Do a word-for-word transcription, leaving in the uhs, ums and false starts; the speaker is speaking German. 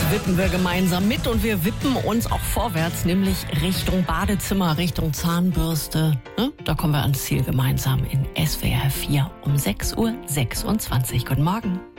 wippen wir gemeinsam mit und wir wippen uns auch vorwärts, nämlich Richtung Badezimmer, Richtung Zahnbürste. Ne? Da kommen wir ans Ziel gemeinsam in S W R vier um sechs Uhr sechsundzwanzig. Guten Morgen.